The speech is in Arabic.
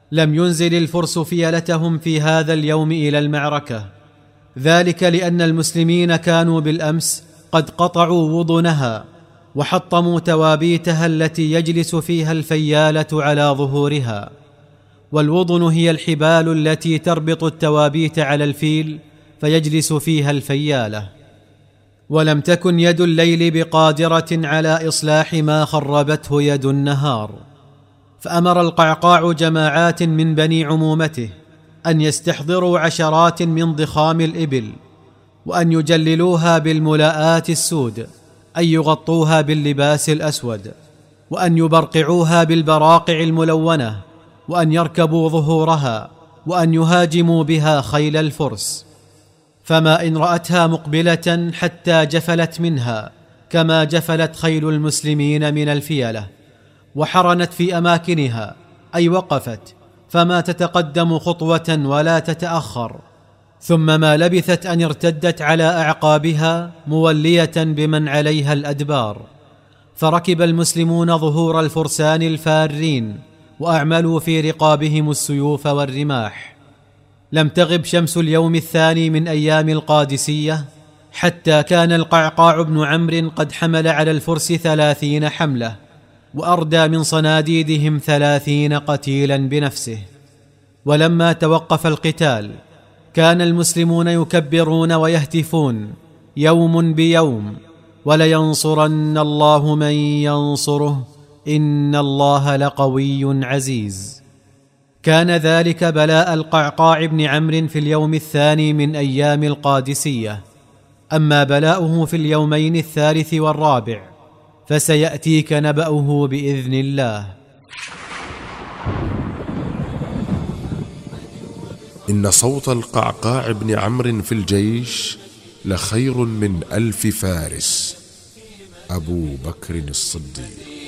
لم ينزل الفرس فيلتهم في هذا اليوم إلى المعركة، ذلك لأن المسلمين كانوا بالأمس قد قطعوا وضنها وحطموا توابيتها التي يجلس فيها الفيالة على ظهورها. والوضن هي الحبال التي تربط التوابيت على الفيل فيجلس فيها الفيالة. ولم تكن يد الليل بقادرة على إصلاح ما خربته يد النهار، فأمر القعقاع جماعات من بني عمومته أن يستحضروا عشرات من ضخام الإبل، وأن يجللوها بالملاءات السود، أن يغطوها باللباس الأسود، وأن يبرقعوها بالبراقع الملونة، وأن يركبوا ظهورها، وأن يهاجموا بها خيل الفرس. فما إن رأتها مقبلة حتى جفلت منها كما جفلت خيل المسلمين من الفيلة، وحرنت في أماكنها، أي وقفت، فما تتقدم خطوة ولا تتأخر. ثم ما لبثت أن ارتدت على أعقابها مولية بمن عليها الأدبار، فركب المسلمون ظهور الفرسان الفارين، وأعملوا في رقابهم السيوف والرماح. لم تغب شمس اليوم الثاني من أيام القادسية حتى كان القعقاع بن عمرو قد حمل على الفرس 30 حملة، وأردى من صناديدهم 30 قتيلا بنفسه. ولما توقف القتال كان المسلمون يكبرون ويهتفون يوم بيوم: ولينصرن الله من ينصره إن الله لقوي عزيز. كان ذلك بلاء القعقاع بن عمرو في اليوم الثاني من أيام القادسية. أما بلاؤه في اليومين الثالث والرابع فسيأتيك نبأه بإذن الله. إن صوت القعقاع بن عمرو في الجيش لخير من 1000 فارس. أبو بكر الصديق.